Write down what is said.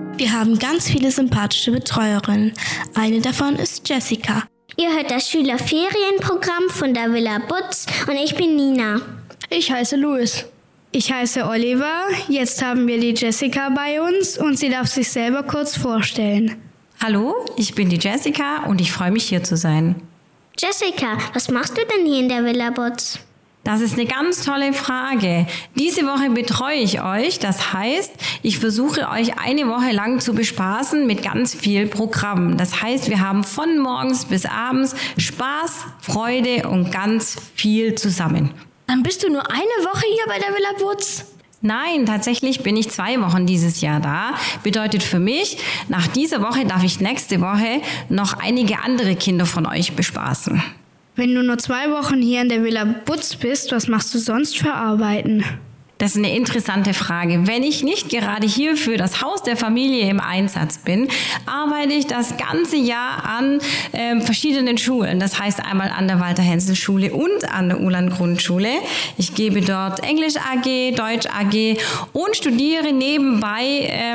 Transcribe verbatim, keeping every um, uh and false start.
Wir haben ganz viele sympathische Betreuerinnen. Eine davon ist Jessica. Ihr hört das Schülerferienprogramm von der Villa Butz und ich bin Nina. Ich heiße Louis. Ich heiße Oliver. Jetzt haben wir die Jessica bei uns und sie darf sich selber kurz vorstellen. Hallo, ich bin die Jessica und ich freue mich, hier zu sein. Jessica, was machst du denn hier in der Villa Butz? Das ist eine ganz tolle Frage. Diese Woche betreue ich euch. Das heißt, ich versuche euch eine Woche lang zu bespaßen mit ganz viel Programm. Das heißt, wir haben von morgens bis abends Spaß, Freude und ganz viel zusammen. Dann bist du nur eine Woche hier bei der Villa Butz? Nein, tatsächlich bin ich zwei Wochen dieses Jahr da. Bedeutet für mich, nach dieser Woche darf ich nächste Woche noch einige andere Kinder von euch bespaßen. Wenn du nur zwei Wochen hier in der Villa Butz bist, was machst du sonst für Arbeiten? Das ist eine interessante Frage. Wenn ich nicht gerade hier für das Haus der Familie im Einsatz bin, arbeite ich das ganze Jahr an äh, verschiedenen Schulen. Das heißt einmal an der Walter-Hensel-Schule und an der Uhland-Grundschule. Ich gebe dort Englisch A G, Deutsch A G und studiere nebenbei äh,